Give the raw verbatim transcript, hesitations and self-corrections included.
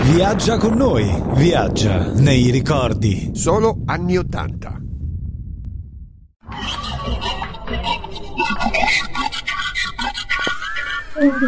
Viaggia con noi, viaggia nei ricordi. Solo anni ottanta.